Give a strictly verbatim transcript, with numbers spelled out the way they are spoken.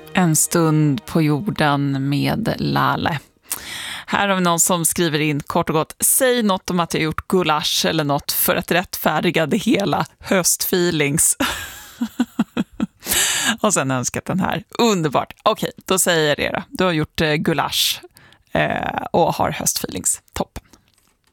En stund på jorden med Lale. Här har vi någon som skriver in kort och gott: säg något om att jag gjort gulasch eller något för att rättfärdiga det hela. Höstfeelings. Och sen önskat den här. Underbart. Okej, då säger jag det då. Du har gjort eh, gulasch eh, och har höstfeelings.